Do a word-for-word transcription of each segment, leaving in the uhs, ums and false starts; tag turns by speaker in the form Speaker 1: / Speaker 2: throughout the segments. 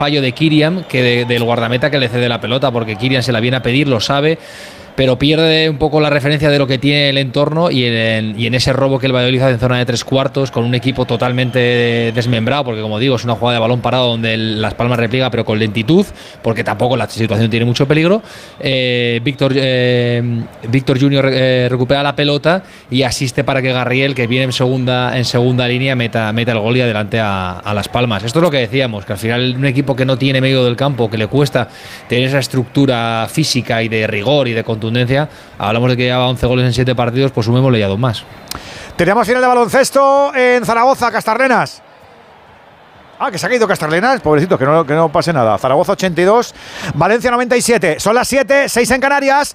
Speaker 1: fallo de Kylian, que de, del guardameta que le cede la pelota, porque Kylian se la viene a pedir, lo sabe, pero pierde un poco la referencia de lo que tiene el entorno y en, y en ese robo que el Valladolid hace en zona de tres cuartos con un equipo totalmente desmembrado, porque como digo es una jugada de balón parado donde el, Las Palmas repliega pero con lentitud, porque tampoco la situación tiene mucho peligro. eh, Víctor eh, Víctor Junior eh, recupera la pelota y asiste para que Garriel, que viene en segunda en segunda línea, meta, meta el gol y adelante a, a Las Palmas. Esto es lo que decíamos, que al final un equipo que no tiene medio del campo, que le cuesta tener esa estructura física y de rigor y de contundencia, hablamos de que lleva once goles en siete partidos, pues sumémosle ya dos más.
Speaker 2: Tenemos final de baloncesto en Zaragoza, Castarlenas. Ah, que se ha caído Castarlenas, pobrecito, que no, que no pase nada. Zaragoza ochenta y dos, Valencia noventa y siete. Son las siete, seis en Canarias.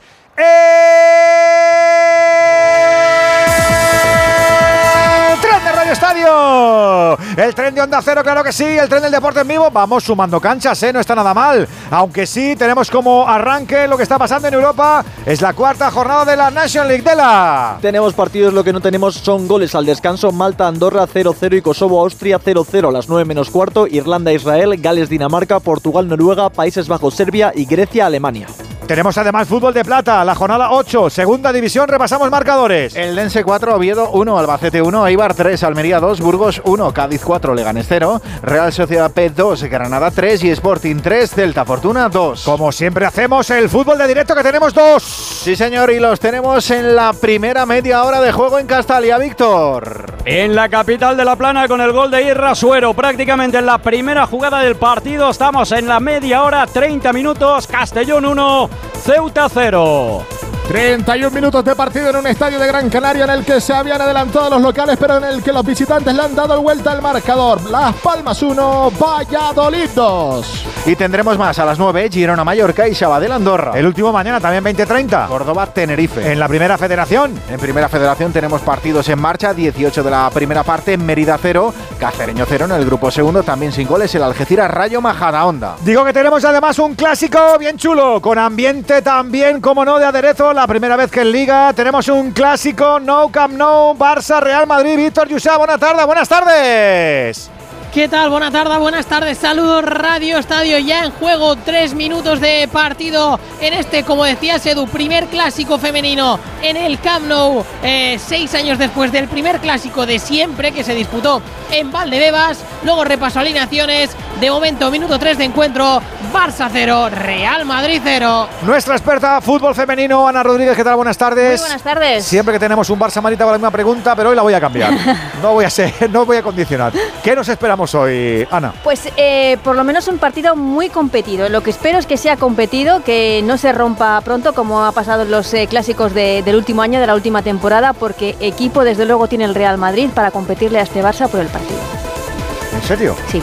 Speaker 2: ¡El tren de Radio Estadio! El tren de Onda Cero, claro que sí. El tren del deporte en vivo. Vamos sumando canchas, ¿eh? No está nada mal. Aunque sí, tenemos como arranque lo que está pasando en Europa. Es la cuarta jornada de la National League de la...
Speaker 3: Tenemos partidos, lo que no tenemos son goles al descanso. Malta-Andorra cero cero y Kosovo-Austria cero cero a las nueve menos cuarto. Irlanda-Israel, Gales-Dinamarca, Portugal-Noruega, Países Bajos-Serbia y Grecia-Alemania.
Speaker 2: Tenemos además fútbol de plata, la jornada ocho, segunda división, repasamos marcadores.
Speaker 4: El Lense cuatro, Oviedo uno, Albacete uno, Eibar tres, Almería dos, Burgos uno, Cádiz cuatro, Leganés cero, Real Sociedad P dos, Granada tres y Sporting tres, Celta Fortuna dos.
Speaker 2: Como siempre hacemos el fútbol de directo, que tenemos dos.
Speaker 4: Sí señor, y los tenemos en la primera media hora de juego en Castalia, Víctor.
Speaker 5: En la capital de La Plana con el gol de Irra Suero, prácticamente en la primera jugada del partido. Estamos en la media hora, treinta minutos, Castellón uno, Ceuta cero.
Speaker 6: treinta y un minutos de partido en un estadio de Gran Canaria en el que se habían adelantado los locales, pero en el que los visitantes le han dado vuelta al marcador. Las Palmas uno, Valladolid dos.
Speaker 4: Y tendremos más a las nueve, Girona Mallorca y Sabadell Andorra.
Speaker 2: El último mañana también veinte treinta.
Speaker 4: Córdoba Tenerife.
Speaker 2: En la primera federación.
Speaker 4: En primera federación tenemos partidos en marcha, dieciocho de la primera parte, Mérida cero, Cacereño cero en el grupo segundo, también sin goles el Algeciras Rayo Majadahonda.
Speaker 2: Digo que tenemos además un clásico bien chulo, con ambiente también, como no, de aderezo. La primera vez que en Liga tenemos un clásico, Nou Camp Nou, Barça Real Madrid. Víctor Yusa, buenas tardes, buenas tardes.
Speaker 7: ¿Qué tal? Buenas tardes, buenas tardes. Saludos, Radio Estadio. Ya en juego, tres minutos de partido en este, como decía Edu, primer clásico femenino en el Camp Nou. Eh, seis años después del primer clásico de siempre que se disputó en Valdebebas. Luego repaso alineaciones. De momento, minuto tres de encuentro. Barça cero, Real Madrid cero.
Speaker 2: Nuestra experta fútbol femenino, Ana Rodríguez. ¿Qué tal? Buenas tardes.
Speaker 8: Muy buenas tardes.
Speaker 2: Siempre que tenemos un Barça Madrid hago la misma pregunta, pero hoy la voy a cambiar. No voy a ser, no voy a condicionar. ¿Qué nos esperamos hoy, Ana?
Speaker 8: Pues eh, por lo menos un partido muy competido. Lo que espero es que sea competido, que no se rompa pronto como ha pasado en los eh, clásicos de, del último año, de la última temporada, porque equipo desde luego tiene el Real Madrid para competirle a este Barça por el partido.
Speaker 2: ¿En serio?
Speaker 8: Sí.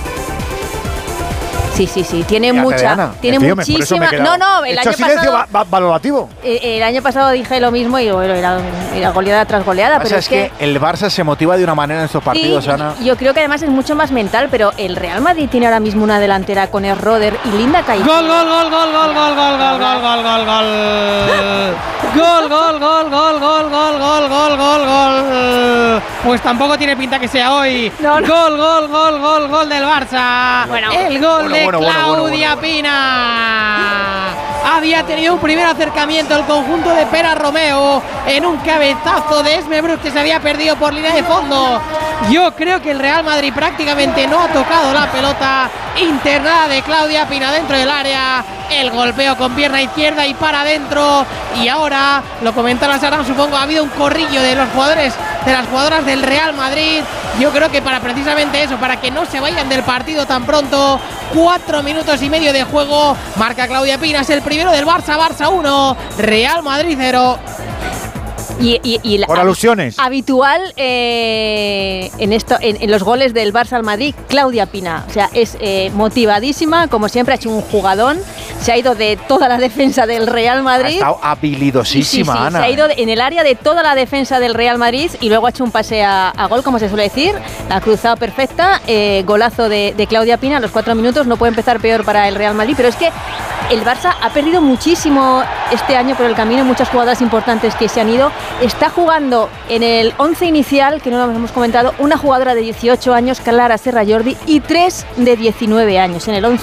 Speaker 8: Sí, sí, sí, tiene
Speaker 2: Fíjate,
Speaker 8: mucha,
Speaker 2: Ana,
Speaker 8: tiene
Speaker 2: fíjame,
Speaker 8: muchísima. No, no, el año
Speaker 2: silencio
Speaker 8: pasado.
Speaker 2: Va, va, valorativo.
Speaker 8: Eh, el año pasado dije lo mismo y bueno, era, era goleada tras goleada, pero
Speaker 4: es, es que, que el Barça se motiva de una manera en estos partidos,
Speaker 8: sí,
Speaker 4: Ana.
Speaker 8: Yo creo que además es mucho más mental, pero el Real Madrid tiene ahora mismo una delantera con el Roder y Linda Caicedo.
Speaker 7: Gol, gol, gol, gol, gol, gol, gol, gol, gol, gol, gol, gol. Gol, gol, gol, gol, gol, gol, gol, gol, gol, gol. Pues tampoco tiene pinta que sea hoy.
Speaker 8: No, no.
Speaker 7: Gol, gol, gol, gol, gol del Barça.
Speaker 8: Bueno,
Speaker 7: el gol
Speaker 4: bueno,
Speaker 7: de
Speaker 4: bueno, bueno,
Speaker 7: Claudia
Speaker 4: bueno, bueno, bueno.
Speaker 7: Pina. Había tenido un primer acercamiento el conjunto de Pera Romeo en un cabezazo de Esme Bruch que se había perdido por línea de fondo. Yo creo que el Real Madrid prácticamente no ha tocado la pelota. Internada de Claudia Pina dentro del área. El golpeo con pierna izquierda y para adentro. Y ahora, lo comentaron Saram, supongo, ha habido un corrillo de los jugadores, de las jugadoras del Real Madrid. Yo creo que para precisamente eso, para que no se vayan del partido tan pronto. Cuatro minutos y medio de juego. Marca Claudia Pina, es el primero del Barça. Barça uno, Real Madrid cero.
Speaker 8: Y, y, y la,
Speaker 2: por alusiones.
Speaker 8: Habitual eh, en esto en, en los goles del Barça al Madrid, Claudia Pina. O sea, es eh, motivadísima, como siempre ha hecho un jugadón. Se ha ido de toda la defensa del Real Madrid.
Speaker 4: Ha estado habilidosísima,
Speaker 8: sí, sí,
Speaker 4: Ana.
Speaker 8: Se ha ido de, en el área de toda la defensa del Real Madrid y luego ha hecho un pase a, a gol, como se suele decir. La ha cruzado perfecta. Eh, golazo de, de Claudia Pina a los cuatro minutos. No puede empezar peor para el Real Madrid, pero es que el Barça ha perdido muchísimo este año por el camino. Muchas jugadoras importantes que se han ido. Está jugando en el once inicial, que no lo hemos comentado, una jugadora de dieciocho años, Clara Serra Jordi, y tres de diecinueve años en el once